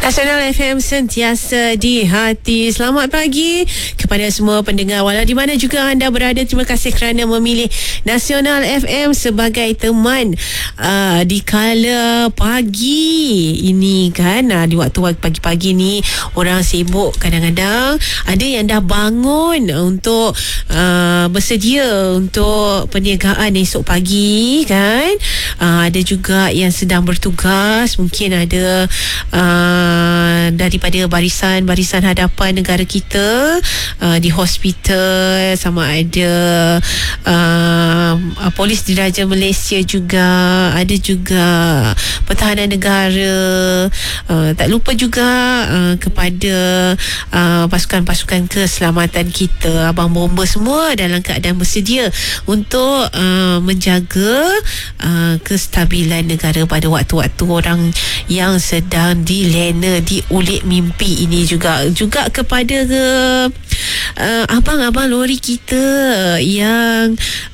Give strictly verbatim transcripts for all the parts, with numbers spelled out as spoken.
Nasional F M sentiasa di hati. Selamat pagi kepada semua pendengar walau di mana juga anda berada. Terima kasih kerana memilih Nasional F M sebagai teman uh, di kala pagi ini kan. Uh, di waktu pagi-pagi ni orang sibuk, kadang-kadang ada yang dah bangun untuk uh, bersedia untuk perniagaan esok pagi kan. Uh, ada juga yang sedang bertugas, mungkin ada uh, daripada barisan-barisan hadapan negara kita uh, di hospital, sama ada uh, uh, polis diraja Malaysia juga, ada juga pertahanan negara, uh, tak lupa juga uh, kepada uh, pasukan-pasukan keselamatan kita, abang bomba semua dalam keadaan bersedia untuk uh, menjaga uh, kestabilan negara pada waktu-waktu orang yang sedang dilena diulik mimpi ini. Juga juga kepada uh, uh, abang-abang lori kita yang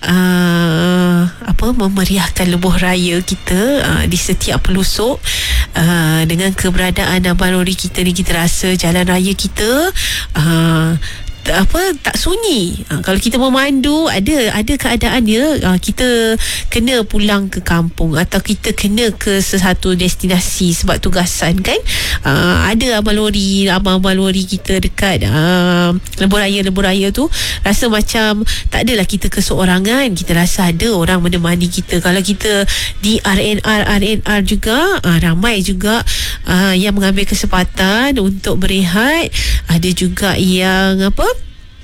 uh, apa memeriahkan lebuh raya kita uh, di setiap pelusuk. Uh, dengan keberadaan abang lori kita ni, kita rasa jalan raya kita uh, apa tak sunyi. Ha, kalau kita memandu, ada ada keadaan dia, ha, kita kena pulang ke kampung atau kita kena ke sesuatu destinasi sebab tugasan kan. Ha, ada abang lori, abang-abang lori kita dekat ha, lebuh raya lebuh raya tu rasa macam tak adalah kita keseorangan, kita rasa ada orang menemani kita. Kalau kita di R N R R N R juga, ha, ramai juga ha, yang mengambil kesempatan untuk berehat. Ada juga yang apa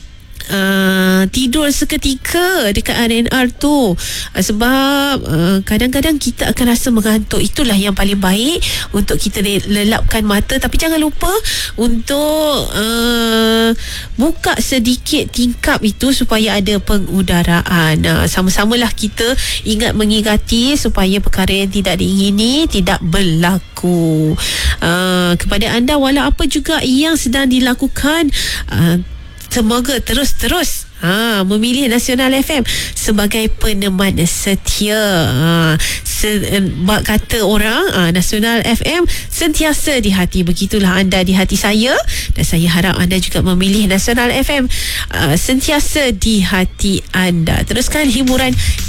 Uh, tidur seketika dekat R N R tu, uh, sebab uh, kadang-kadang kita akan rasa mengantuk. Itulah yang paling baik untuk kita lelapkan mata, tapi jangan lupa untuk uh, buka sedikit tingkap itu supaya ada pengudaraan. Uh, sama-samalah kita ingat mengingati supaya perkara yang tidak diingini tidak berlaku. Uh, kepada anda, walau apa juga yang sedang dilakukan, uh, semoga terus-terus ha, memilih Nasional F M sebagai peneman setia. Ha, se, bak kata orang, ha, Nasional F M sentiasa di hati. Begitulah anda di hati saya, dan saya harap anda juga memilih Nasional F M uh, sentiasa di hati anda. Teruskan hiburan